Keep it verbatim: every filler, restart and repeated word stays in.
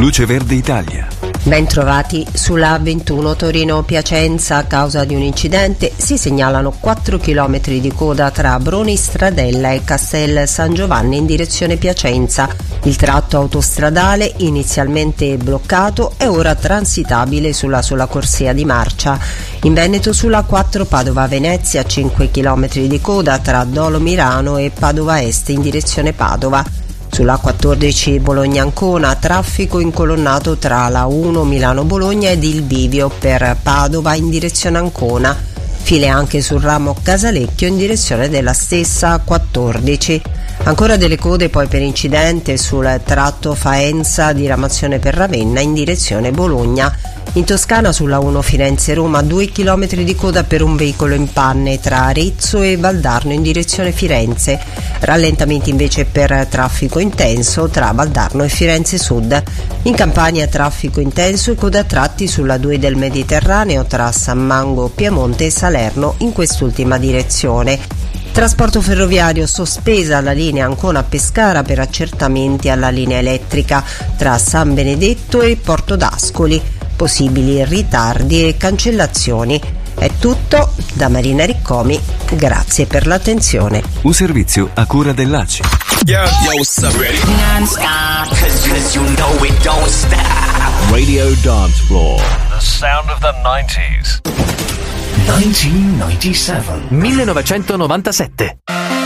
Luce Verde Italia. Bentrovati. Sulla A ventuno Torino-Piacenza, a causa di un incidente si segnalano quattro chilometri di coda tra Broni Stradella e Castel San Giovanni in direzione Piacenza. Il tratto autostradale, inizialmente bloccato, è ora transitabile sulla sola corsia di marcia. In Veneto sulla A quattro Padova-Venezia, cinque chilometri di coda tra Dolo Mirano e Padova Est in direzione Padova. Sulla A quattordici Bologna-Ancona, traffico incolonnato tra la uno Milano-Bologna ed il bivio per Padova in direzione Ancona. File anche sul ramo Casalecchio in direzione della stessa A quattordici. Ancora delle code poi per incidente sul tratto Faenza diramazione per Ravenna in direzione Bologna. In Toscana sulla uno Firenze-Roma, due chilometri di coda per un veicolo in panne tra Arezzo e Valdarno in direzione Firenze. Rallentamenti invece per traffico intenso tra Valdarno e Firenze Sud. In Campania traffico intenso e coda a tratti sulla due del Mediterraneo tra San Mango, Piemonte e Salerno in quest'ultima direzione. Trasporto ferroviario, sospesa la linea Ancona-Pescara per accertamenti alla linea elettrica tra San Benedetto e Porto d'Ascoli. Possibili ritardi e cancellazioni. È tutto da Marina Riccomi, grazie per l'attenzione. Un servizio a cura dell'A C I. Yo, yo, what's up, ready? Non-stop, cause, cause you know it don't stop. Radio Dance Floor. The sound of the nineties. millenovecentonovantasette.